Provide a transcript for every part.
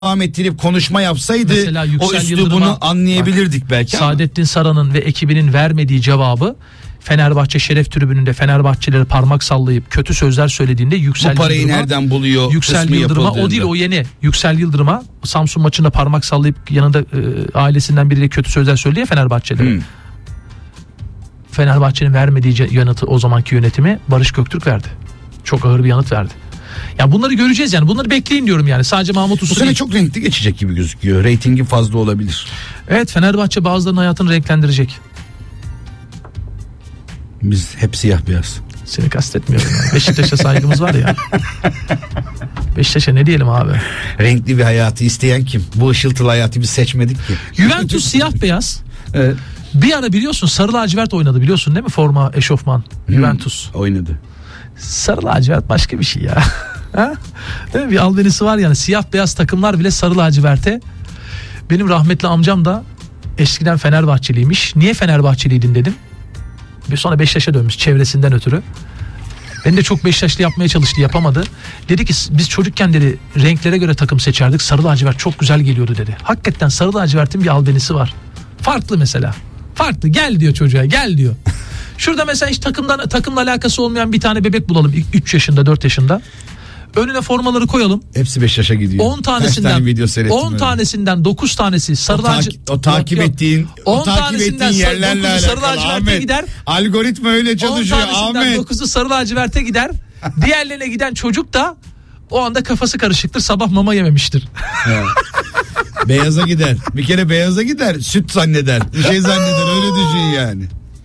devam ettirip konuşma yapsaydı o üslubunu anlayabilirdik belki. Saadettin Saran'ın ve ekibinin vermediği cevabı Fenerbahçe şeref tribününde Fenerbahçelileri parmak sallayıp kötü sözler söylediğinde Yüksel bu parayı Yıldırım'a, nereden buluyor? Yüksel Yıldırım'a o değil o yeni. Yüksel Yıldırım'a Samsun maçında parmak sallayıp yanında ailesinden biriyle kötü sözler söyledi ya Fenerbahçelilere. Fenerbahçe'nin vermediği yanıtı o zamanki yönetimi Barış Göktürk verdi. Çok ağır bir yanıt verdi. Yani bunları göreceğiz yani. Bunları bekleyin diyorum yani. Sadece Mahmut Uslu bu sene çok renkli geçecek gibi gözüküyor. Reytingi fazla olabilir. Evet, Fenerbahçe bazılarının hayatını renklendirecek. Biz hep siyah beyaz. Seni kastetmiyorum yani. Beşiktaş'a saygımız var ya. Beşiktaş'a ne diyelim abi? Renkli bir hayatı isteyen kim? Bu ışıltılı hayatı biz seçmedik ki. Juventus siyah beyaz. Evet. Bir ara biliyorsun sarı lacivert oynadı, biliyorsun değil mi? Forma, eşofman. Juventus. Oynadı. Sarı lacivert başka bir şey ya. Ha? Değil mi? Bir albenisi var yani. Siyah beyaz takımlar bile sarı laciverte. Benim rahmetli amcam da eskiden Fenerbahçeliymiş. Niye Fenerbahçeliydin dedim. Ve sonra Beşiktaş'a dönmüş çevresinden ötürü. Beni de çok Beşiktaşlı yapmaya çalıştı, yapamadı. Dedi ki biz çocukken dedi renklere göre takım seçerdik. Sarı lacivert çok güzel geliyordu dedi. Hakikaten sarı lacivertin bir albenisi var. Farklı mesela. Farklı. Gel diyor çocuğa, gel diyor. Şurada mesela hiç takımla alakası olmayan bir tane bebek bulalım. 3 yaşında 4 yaşında. Önüne formaları koyalım. Hepsi Beşiktaş'a gidiyor. 10 tanesinden video 10 tanesinden 9 tanesi sarı o takip ettiğin 10 tanesinden yerlerle alakalı. Sarı laciverte gider. Algoritma öyle çalışıyor 10 tanesinden 9'u sarı laciverte gider. Diğerlerine giden çocuk da o anda kafası karışıktır. Sabah mama yememiştir. Beyaza gider. Bir kere beyaza gider. Süt zanneder. Bir şey zanneder. Öyle düşün yani.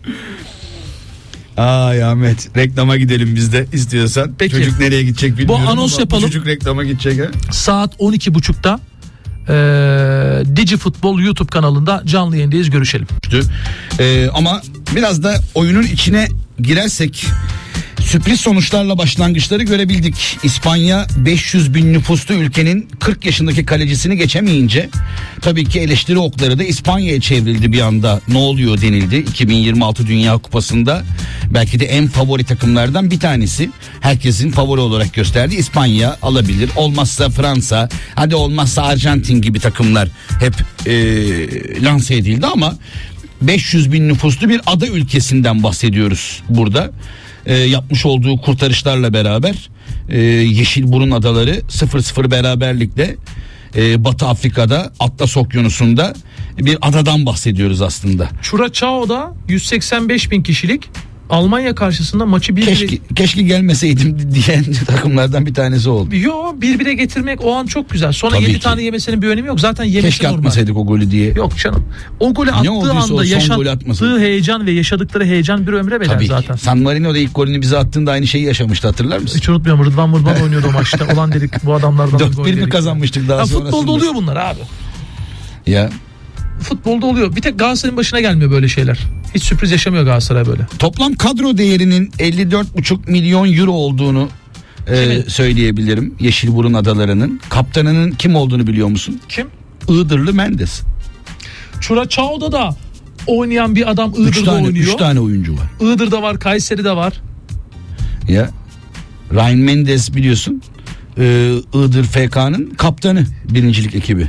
Ay Ahmet, reklama gidelim biz de istiyorsan. Peki. Çocuk nereye gidecek bilmiyorum. Bu anons yapalım. Çocuk reklama gidecek ha. Saat 12.30'da Digi Futbol YouTube kanalında canlı yayındayız, görüşelim. Ama biraz da oyunun içine girersek sürpriz sonuçlarla başlangıçları görebildik. İspanya 500 bin nüfuslu ülkenin 40 yaşındaki kalecisini geçemeyince tabii ki eleştiri okları da İspanya'ya çevrildi bir anda. Ne oluyor denildi 2026 Dünya Kupası'nda. Belki de en favori takımlardan bir tanesi. Herkesin favori olarak gösterdi. İspanya alabilir. Olmazsa Fransa, hadi olmazsa Arjantin gibi takımlar hep lanse edildi ama 500 bin nüfuslu bir ada ülkesinden bahsediyoruz burada. Yapmış olduğu kurtarışlarla beraber Yeşilburun Adaları 0-0 beraberlikle Batı Afrika'da Atlas Okyanusu'nda bir adadan bahsediyoruz aslında. Curaçao'da 185 bin kişilik Almanya karşısında maçı keşke gelmeseydim diyen takımlardan bir tanesi oldu. Yo, 1-1'e getirmek o an çok güzel. Sonra 7 tane yemesinin bir önemi yok. Zaten yemesi keşke normal. Atmasaydık o golü diye. Yok canım. O golü attığı anda yaşattığı heyecan ve yaşadıkları heyecan bir ömre bedel zaten. San Marino'da ilk golünü bize attığında aynı şeyi yaşamıştı, hatırlar mısın? Hiç unutmuyorum. Rıdvan oynuyordu o maçta. Ulan dedik bu adamlardan 4-1 mi kazanmıştık daha sonrasında? Futbolda oluyor bunlar abi. Ya. Futbolda oluyor. Bir tek Galatasaray'ın başına gelmiyor böyle şeyler. Hiç sürpriz yaşamıyor Galatasaray böyle. Toplam kadro değerinin 54,5 milyon euro olduğunu söyleyebilirim. Yeşilburun Adaları'nın. Kaptanının kim olduğunu biliyor musun? Kim? Iğdırlı Mendes. Curaçao'da da oynayan bir adam Iğdır'da oynuyor. 3 tane oyuncu var. Iğdır'da var, Kayseri'de var. Ya. Ryan Mendes biliyorsun. Iğdır FK'nın kaptanı, birincilik ekibi.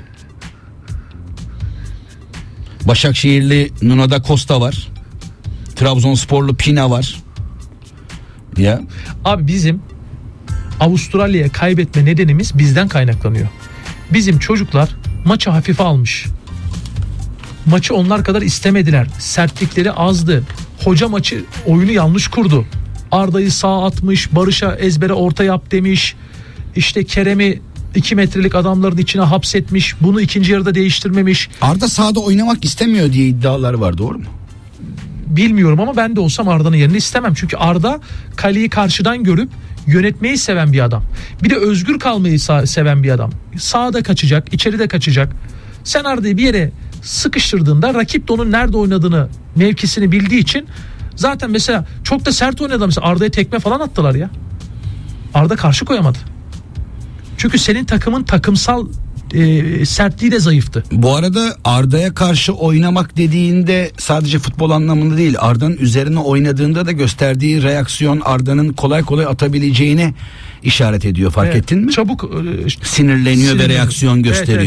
Başakşehirli Nuno da Costa var. Trabzonsporlu Pina var. Ya. Abi bizim Avustralya'ya kaybetme nedenimiz bizden kaynaklanıyor. Bizim çocuklar maçı hafife almış. Maçı onlar kadar istemediler. Sertlikleri azdı. Hoca oyunu yanlış kurdu. Arda'yı sağa atmış, Barış'a ezbere orta yap demiş. İşte Kerem'i 2 metrelik adamların içine hapsetmiş. Bunu ikinci yarıda değiştirmemiş. Arda sahada oynamak istemiyor diye iddialar var, doğru mu? Bilmiyorum ama ben de olsam Arda'nın yerini istemem. Çünkü Arda kaleyi karşıdan görüp yönetmeyi seven bir adam. Bir de özgür kalmayı seven bir adam. Sağda kaçacak, içeride kaçacak. Sen Arda'yı bir yere sıkıştırdığında rakip de onun nerede oynadığını, mevkisini bildiği için zaten mesela çok da sert oynadı. Mesela Arda'ya tekme falan attılar ya. Arda karşı koyamadı. Çünkü senin takımın takımsal sertliği de zayıftı. Bu arada Arda'ya karşı oynamak dediğinde sadece futbol anlamında değil, Arda'nın üzerine oynadığında da gösterdiği reaksiyon, Arda'nın kolay kolay atabileceğini işaret ediyor, fark Evet, ettin mi? Çabuk Sinirleniyor ve sinirleniyor. reaksiyon Evet, gösteriyor. evet.